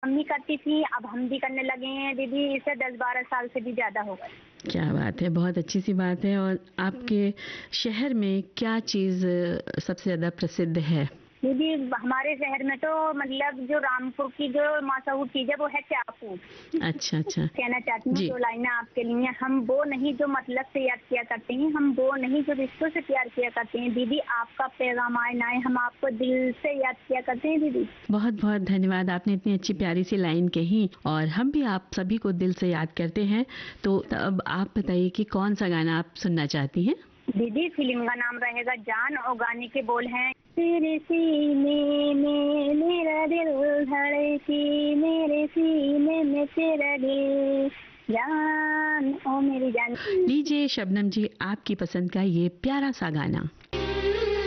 Mummy करती थी, अब हम भी करने लगे हैं दीदी, इसे 10-12 साल से भी ज्यादा हो गए। क्या बात है, बहुत अच्छी सी बात है। और आपके शहर में क्या चीज़ सबसे ज़्यादा प्रसिद्ध है? दीदी हमारे शहर में तो मतलब जो रामपुर की जो मशहूर चीज है वो है चाकू। अच्छा अच्छा। कहना चाहती हूँ जी। 2 लाइनें आपके लिए। हम वो नहीं जो मतलब से याद किया करते हैं, हम वो नहीं जो रिश्तों से प्यार किया करते हैं दीदी, आपका पैगाम आए ना आए, हम आपको दिल से याद किया करते हैं दीदी। बहुत बहुत धन्यवाद, आपने इतनी अच्छी प्यारी सी लाइन कही और हम भी आप सभी को दिल से याद करते हैं। तो अब आप बताइए कि कौन सा गाना आप सुनना चाहती हैं? दीदी फिल्म का नाम रहेगा जान और गाने के बोल हैं, तेरे सीने में मेरा दिल धड़की, मेरे सीने में तेरा दिल, जान ओ मेरी जान। लीजिए शबनम जी, आपकी पसंद का ये प्यारा सा गाना।